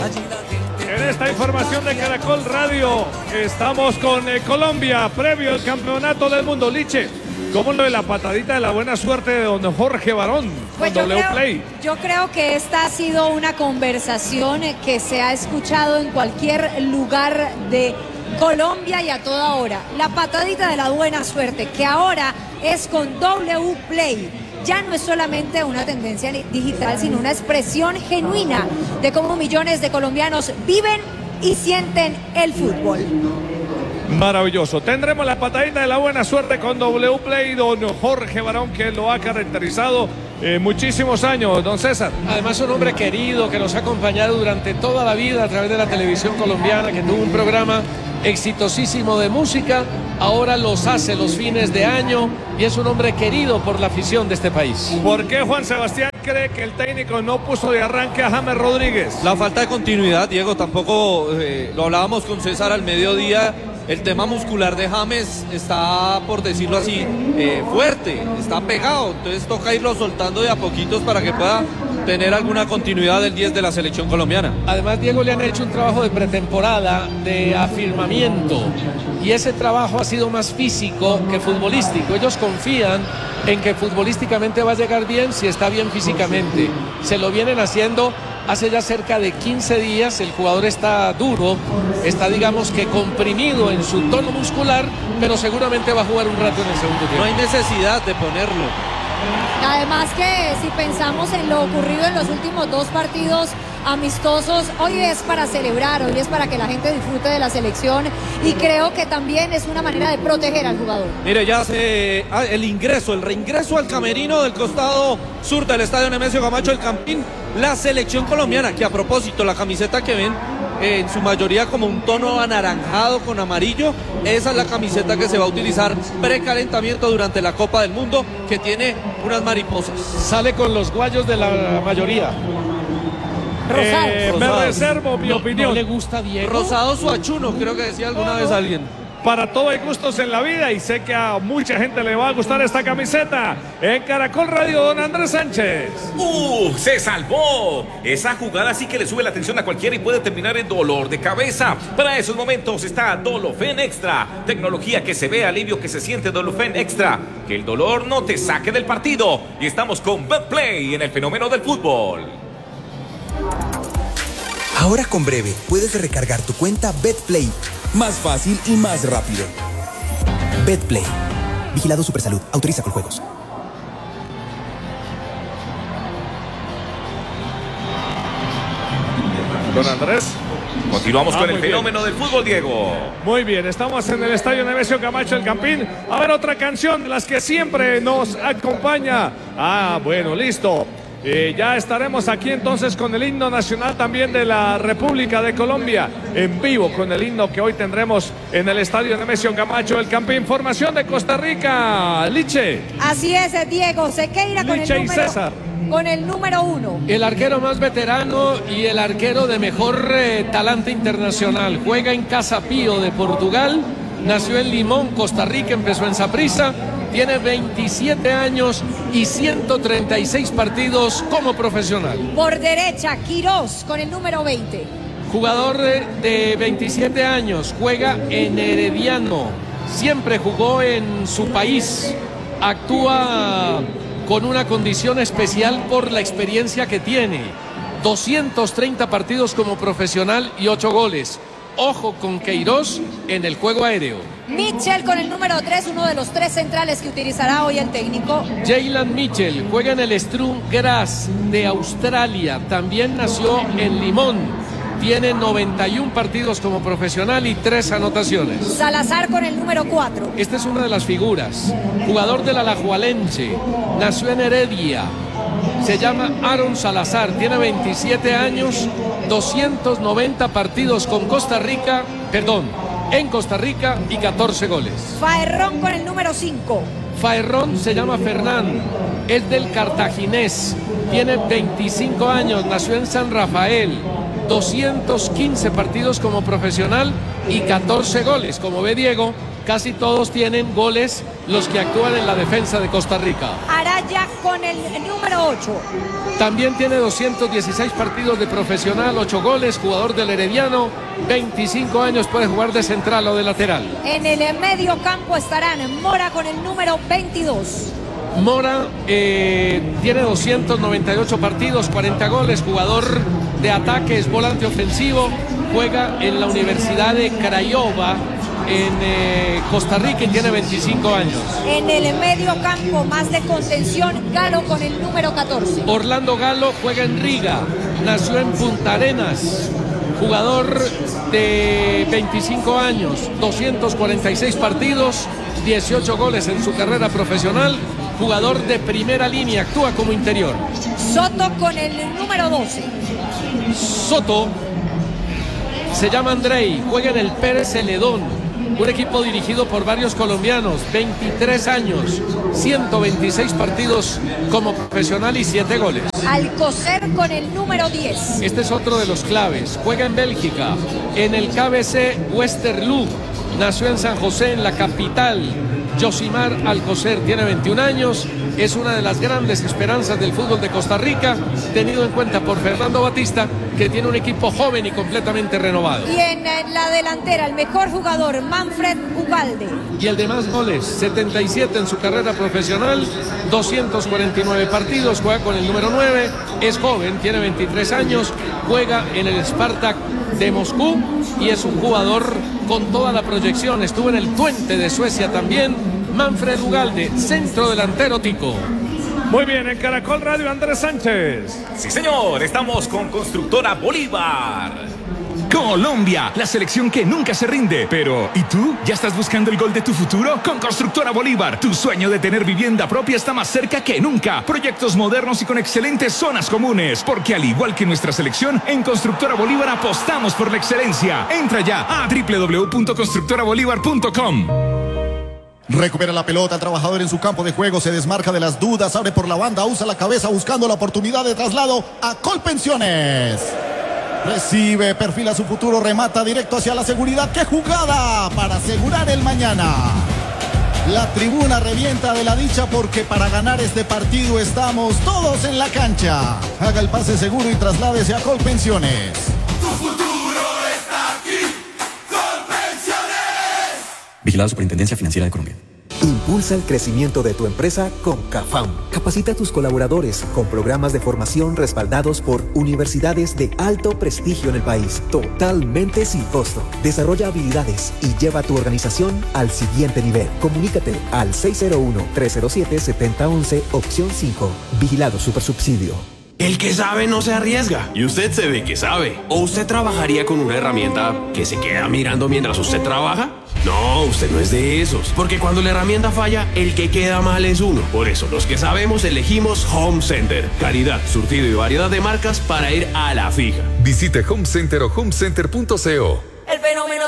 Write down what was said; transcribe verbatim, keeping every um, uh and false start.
En esta información de Caracol Radio, estamos con eh, Colombia, previo al Campeonato del Mundo. Liche, ¿cómo lo de la patadita de la buena suerte de don Jorge Barón pues con yo W creo, Play? Yo creo que esta ha sido una conversación que se ha escuchado en cualquier lugar de Colombia y a toda hora. La patadita de la buena suerte, que ahora es con W Play. Ya no es solamente una tendencia digital, sino una expresión genuina de cómo millones de colombianos viven y sienten el fútbol. Maravilloso. Tendremos la patadita de la buena suerte con W Play, don Jorge Barón, que lo ha caracterizado eh, muchísimos años, don César. Además, un hombre querido que nos ha acompañado durante toda la vida a través de la televisión colombiana, que tuvo un programa exitosísimo de música, ahora los hace los fines de año y es un hombre querido por la afición de este país. ¿Por qué Juan Sebastián cree que el técnico no puso de arranque a James Rodríguez? La falta de continuidad, Diego, tampoco eh, lo hablábamos con César al mediodía. El tema muscular de James está, por decirlo así, eh, fuerte, está pegado, entonces toca irlo soltando de a poquitos para que pueda tener alguna continuidad del diez de la selección colombiana. Además, Diego, le han hecho un trabajo de pretemporada, de afirmamiento, y ese trabajo ha sido más físico que futbolístico. Ellos confían en que futbolísticamente va a llegar bien si está bien físicamente. Se lo vienen haciendo hace ya cerca de quince días. El jugador está duro, está digamos que comprimido en su tono muscular, pero seguramente va a jugar un rato en el segundo tiempo. No hay necesidad de ponerlo. Además que si pensamos en lo ocurrido en los últimos dos partidos amistosos, hoy es para celebrar, hoy es para que la gente disfrute de la selección y creo que también es una manera de proteger al jugador. Mire, ya se el ingreso, el reingreso al camerino del costado sur del estadio Nemesio Camacho del Campín, la selección colombiana, que a propósito la camiseta que ven eh, en su mayoría como un tono anaranjado con amarillo, esa es la camiseta que se va a utilizar precalentamiento durante la Copa del Mundo, que tiene unas mariposas. Sale con los guayos de la mayoría. Rosado. Eh, me Rosado. reservo mi no, opinión. ¿No le gusta Diego? Rosado suachuno, creo que decía alguna No, vez no. alguien. Para todo hay gustos en la vida y sé que a mucha gente le va a gustar esta camiseta. En Caracol Radio, don Andrés Sánchez. ¡Uh! ¡Se salvó! Esa jugada sí que le sube la tensión a cualquiera y puede terminar en dolor de cabeza. Para esos momentos está Dolofen Extra. Tecnología que se ve, alivio que se siente. Dolofen Extra. Que el dolor no te saque del partido. Y estamos con BetPlay en el fenómeno del fútbol. Ahora con Breve puedes recargar tu cuenta BetPlay. Más fácil y más rápido. BetPlay. Vigilado Supersalud. Autoriza con juegos. Don Andrés. Continuamos Ah, con el muy bien. fenómeno del fútbol, Diego. Muy bien, estamos en el estadio Nemesio Camacho del Campín. A ver, otra canción de las que siempre nos acompaña. Ah, bueno, listo. Eh, ya estaremos aquí entonces con el himno nacional también de la República de Colombia, en vivo con el himno que hoy tendremos en el estadio Nemesio Camacho del Campín. Formación de Costa Rica, Liche. Así es, Diego Sequeira con el Licha y número César. con el número uno. El arquero más veterano y el arquero de mejor eh, talante internacional. Juega en Casa Pío de Portugal. Nació en Limón, Costa Rica, empezó en Saprissa. Tiene veintisiete años y ciento treinta y seis partidos como profesional. Por derecha, Quirós con el número veinte. Jugador de, de veintisiete años, juega en Herediano. Siempre jugó en su país. Actúa con una condición especial por la experiencia que tiene. doscientos treinta partidos como profesional y ocho goles. Ojo con Queiroz en el juego aéreo. Mitchell con el número tres, uno de los tres centrales que utilizará hoy el técnico. Jaylan Mitchell juega en el Sturm Graz de Australia. También nació en Limón. Tiene noventa y uno partidos como profesional y tres anotaciones. Salazar con el número cuatro. Esta es una de las figuras. Jugador del Alajuelense. Nació en Heredia. Se llama Aaron Salazar. Tiene veintisiete años. doscientos noventa partidos con Costa Rica. Perdón, en Costa Rica y catorce goles. Faerrón con el número cinco. Faerrón se llama Fernán. Es del Cartaginés. Tiene veinticinco años. Nació en San Rafael. doscientos quince partidos como profesional y catorce goles. Como ve Diego, casi todos tienen goles los que actúan en la defensa de Costa Rica. Araya ya con el número ocho. También tiene doscientos dieciséis partidos de profesional, ocho goles, jugador del Herediano, veinticinco años, puede jugar de central o de lateral. En el medio campo estarán Mora con el número veintidós. Mora eh, tiene doscientos noventa y ocho partidos, cuarenta goles, jugador de ataque, es volante ofensivo, juega en la Universidad de Craiova en eh, Costa Rica y tiene veinticinco años. En el medio campo, más de contención, Galo con el número catorce. Orlando Galo juega en Riga, nació en Punta Arenas, jugador de veinticinco años, doscientos cuarenta y seis partidos, dieciocho goles en su carrera profesional, jugador de primera línea, actúa como interior. Soto con el número doce. Soto se llama Andrei, juega en el Pérez Celedón, un equipo dirigido por varios colombianos, veintitrés años, ciento veintiséis partidos como profesional y siete goles. Alcocer con el número diez. Este es otro de los claves, juega en Bélgica, en el K B C Westerlo, nació en San José, en la capital. Yosimar Alcocer tiene veintiún años, es una de las grandes esperanzas del fútbol de Costa Rica, tenido en cuenta por Fernando Batista, que tiene un equipo joven y completamente renovado. Y en la delantera, el mejor jugador, Manfred Ugalde. Y el de más goles, setenta y siete en su carrera profesional, doscientos cuarenta y nueve partidos, juega con el número nueve, es joven, tiene veintitrés años, juega en el Spartak de Moscú y es un jugador con toda la proyección, estuvo en el Twente de Suecia también. Manfred Ugalde, centro delantero tico. Muy bien, en Caracol Radio, Andrés Sánchez. Sí, señor, estamos con Constructora Bolívar. Colombia, la selección que nunca se rinde. Pero, ¿y tú? ¿Ya estás buscando el gol de tu futuro? Con Constructora Bolívar, tu sueño de tener vivienda propia está más cerca que nunca. Proyectos modernos y con excelentes zonas comunes. Porque al igual que nuestra selección, en Constructora Bolívar apostamos por la excelencia. Entra ya a doble u doble u doble u punto constructora bolívar punto com. Recupera la pelota, el trabajador en su campo de juego, se desmarca de las dudas, abre por la banda, usa la cabeza buscando la oportunidad de traslado a Colpensiones. Recibe, perfila su futuro, remata directo hacia la seguridad. ¡Qué jugada para asegurar el mañana! La tribuna revienta de la dicha porque para ganar este partido estamos todos en la cancha. Haga el pase seguro y trasládese a Colpensiones. Tu futuro está aquí, Colpensiones. Vigilado Superintendencia Financiera de Colombia. Impulsa el crecimiento de tu empresa con CAFAM. Capacita a tus colaboradores con programas de formación respaldados por universidades de alto prestigio en el país, totalmente sin costo. Desarrolla habilidades y lleva a tu organización al siguiente nivel. Comunícate al seis cero uno, tres cero siete, siete cero uno uno, opción cinco. Vigilado Supersubsidio. El que sabe no se arriesga, y usted se ve que sabe. ¿O usted trabajaría con una herramienta que se queda mirando mientras usted trabaja? No, usted no es de esos, porque cuando la herramienta falla, el que queda mal es uno. Por eso, los que sabemos elegimos Home Center. Calidad, surtido y variedad de marcas para ir a la fija. Visite Home Center o home center punto co. El fenómeno